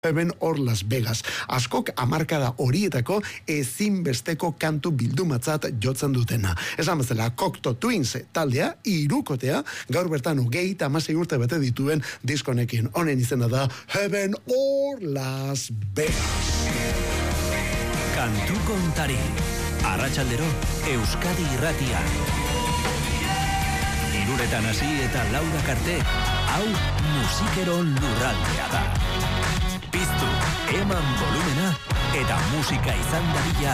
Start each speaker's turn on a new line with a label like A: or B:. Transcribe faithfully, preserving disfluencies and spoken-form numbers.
A: Heaven or Las Vegas. Askok hamarkada horietako ezinbesteko kantu bildumatzat jotzen dutena. Esan bezala, Cocteau Twins taldea, hirukotea, gaur bertan hogeita hamasei urte bete dituen diskonekin. Honen izena da Heaven or Las Vegas.
B: Kantu kontari. Arratsaldero, Euskadi Irratia. Hiruretan hasi eta laurak arte, hau musikeron lurraldea da. Piztu, eman volumena eta musika izan dadila